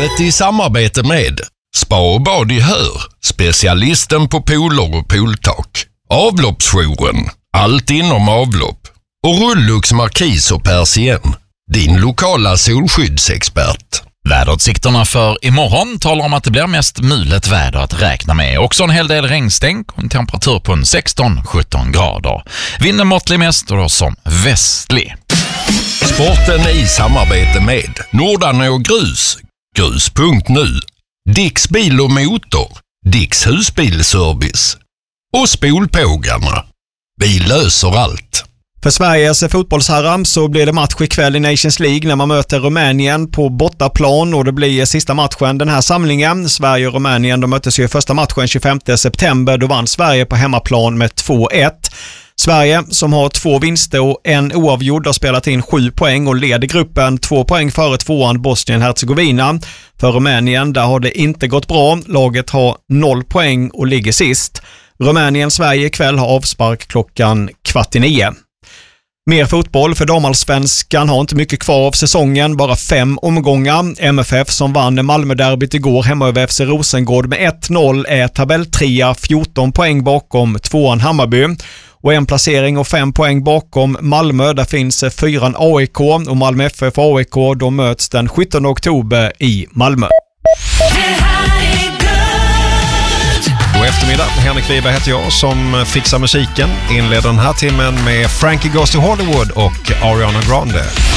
Programmet i samarbete med Spa och bad i Hör, specialisten på pooler och pooltak. Avloppsjouren, allt inom avlopp. Och Rullux Markis och Persien, din lokala solskyddsexpert. Väderutsikterna för imorgon talar om att det blir mest mulet väder att räkna med. Också en hel del regnstänk och en temperatur på 16-17 grader. Vinden måttlig mest och då som västlig. Sporten i samarbete med Nordarne och Grus, grus.nu, Dicks bil och motor, Dicks husbilservice och Spolpågarna. Vi löser allt. För Sveriges fotbollsherrar så blir det match ikväll i Nations League när man möter Rumänien på bortaplan och det blir sista matchen den här samlingen. Sverige och Rumänien, de möttes ju i första matchen 25 september. Då vann Sverige på hemmaplan med 2-1. Sverige som har 2 vinster och en oavgjord har spelat in 7 poäng och leder gruppen 2 poäng före tvåan Bosnien-Hercegovina. För Rumänien där har det inte gått bra. Laget har 0 poäng och ligger sist. Rumänien-Sverige ikväll har avspark klockan 8:15. Mer fotboll för damallsvenskan har inte mycket kvar av säsongen, bara 5 omgångar. MFF som vann Malmöderbyt igår hemma över FC Rosengård med 1-0 är tabelltrea, 14 poäng bakom tvåan Hammarby. Och en placering och 5 poäng bakom Malmö, där finns 4 AIK och Malmö FF och AIK, de möts den 17 oktober i Malmö. God eftermiddag, Henrik Wiberg heter jag som fixar musiken. Inleder den här timmen med Frankie Goes to Hollywood och Ariana Grande.